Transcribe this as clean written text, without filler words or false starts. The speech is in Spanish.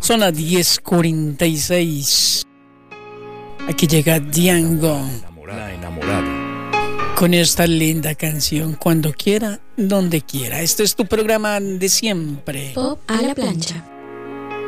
Son las 10:46. Aquí llega Django. La enamorada. Con esta linda canción, cuando quiera, donde quiera. Este es tu programa de siempre. Pop a la plancha.